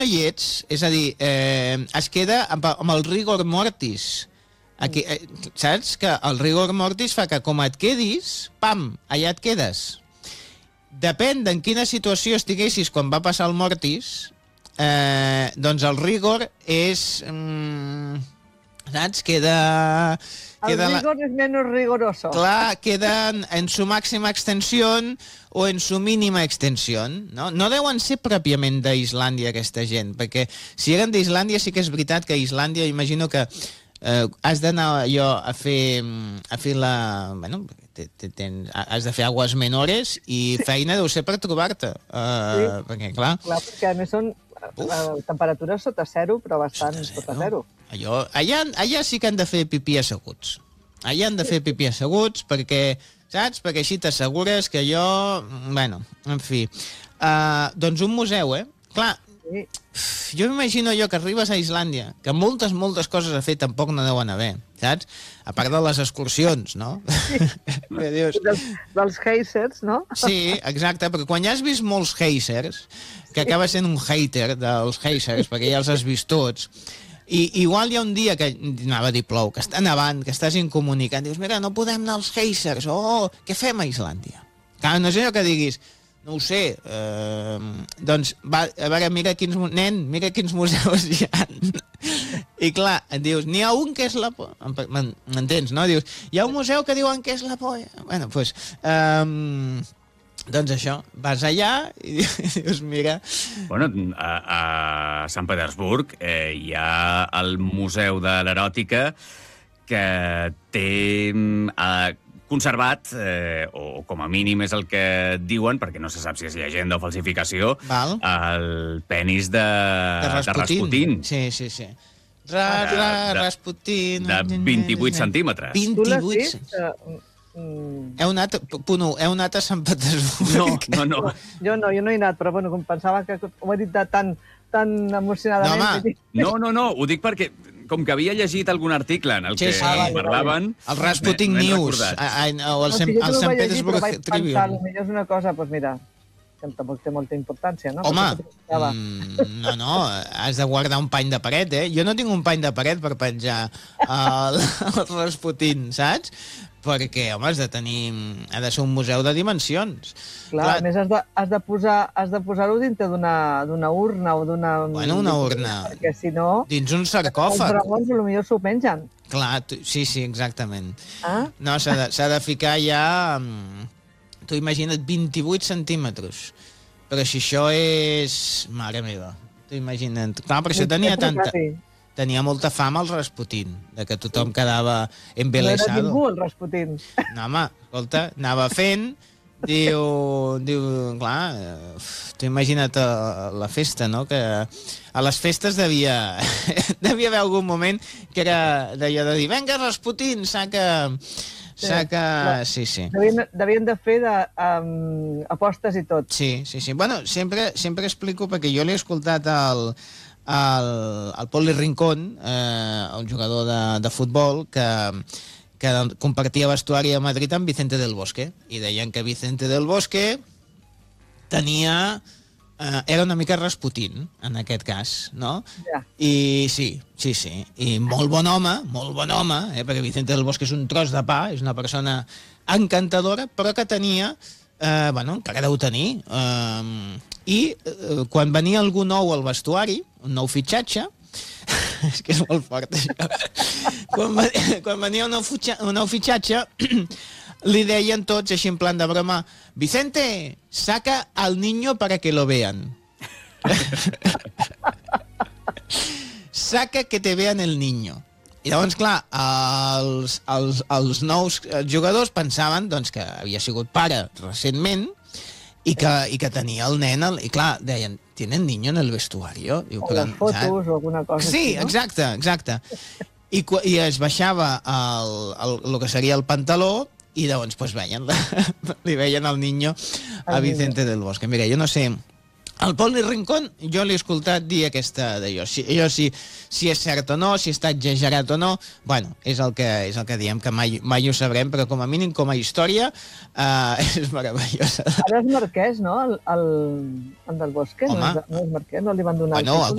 hi ets, és a dir, es queda amb el rigor mortis. Aquí, saps que el rigor mortis fa que com et quedis, pam, allà et quedes. Depèn d'en quina situació estiguessis quan va passar el mortis, doncs el rigor és... saps? Queda... El rigor és menys rigoroso. Clar, queda en su màxima extensió o en su mínima extensió. No deuen ser pròpiament d'Islàndia, aquesta gent, perquè si eren d'Islàndia sí que és veritat que a Islàndia imagino que has d'anar jo a fer la... Bueno, has de fer aguas menores i feina deu ser per trobar-te. Perquè, clar... Clar, perquè a més són temperatures sota zero, però bastant sota zero. Allà sí que han de fer pipí asseguts. Allà han de fer pipí asseguts perquè, saps? Perquè així t'assegures que jo... Bueno, en fi. Doncs un museu, Clar, jo m'imagino que arribes a Islàndia, que moltes coses a fer tampoc no deuen haver, saps? A part de les excursions, no? Dels geysers, no? Sí, exacte, perquè quan ja has vist molts geysers, que acaba sent un hater dels geysers, perquè ja els has vist tots, i igual hi ha un dia que, anava a dir plou, que està nevant, que estàs incomunicant, dius, mira, no podem anar als geysers, què fem a Islàndia? Clar, no és allò que diguis, no ho sé, doncs, va, a veure, mira quins museus hi ha. I clar, et dius, n'hi ha un que és la por. M'entens, no? Dius, hi ha un museu que diuen que és la por. Bueno, doncs, doncs això, vas allà i dius, mira... Bueno, a Sant Petersburg hi ha el Museu de l'Eròtica que té... conservat, o com a mínim és el que diuen, perquè no se sap si és llegenda o falsificació, el penis de Rasputin. Sí. Rasputin... De 28 centímetres. 28... Heu anat a Sant Petersburg? No. Jo no he anat, però bueno, com pensava que ho he dit tan emocionadament... No, ho dic perquè com que havia llegit algun article en el que parlaven... El Rasputin News, o el Sant Petersburg Tribune. Potser és una cosa, doncs mira, que tampoc té molta importància, no? Home, no, has de guardar un pany de paret, Jo no tinc un pany de paret per penjar el Rasputin, saps? Perquè, home, ha de ser un museu de dimensions. Clar, a més has de posar-ho dintre d'una urna o d'una... Bueno, una urna. Perquè si no... Dins un sarcòfag. Els dragons potser s'ho mengen. Clar, sí, exactament. No, s'ha de ficar ja... Tu imagina't 28 centímetres. Però si això és... Mare meva, tu imagina't. Clar, per això tenia molta fama el Rasputin, de que tothom quedava embelesado. No era ningú, el Rasputin. No, home, escolta, anava fent, diu, clar, tu imagina't la festa, no? Que a les festes devia haver algun moment que era d'allò de dir, venga, Rasputin, saca... Sí. Devien de fer apostes i tot. Sí. Bueno, sempre explico, perquè jo l'he escoltat al Poli Rincón, un jugador de futbol que compartia vestuari a Madrid amb Vicente del Bosque, i deien que Vicente del Bosque era una mica Rasputin, en aquest cas, no? Ja. I sí, i molt bon home, perquè Vicente del Bosque és un tros de pa, és una persona encantadora, però que tenia, encara deu tenir, i quan venia algú nou al vestuari, un nou fitxatge, és que és molt fort això, quan venia un nou fitxatge, li deien tots, així en plan de broma, Vicente, saca al niño para que lo vean. Saca que te vean el niño. I llavors, clar, els nous jugadors pensaven que havia sigut pare recentment i que tenia el nen... I clar, deien, ¿tienen niño en el vestuario? O les fotos o alguna cosa així, no? Sí, exacte. I es baixava el que seria el pantaló i llavors li veien al niño a Vicente del Bosque. Mira, jo no sé... El Poli Rincón, jo l'he escoltat dir aquesta d'allò. Si és cert o no, si està exagerat o no, bueno, és el que diem, que mai ho sabrem, però com a mínim, com a història, és meravellosa. Ara és marquès, no? El del Bosque? Home. No és marquès, no li van donar... Bueno,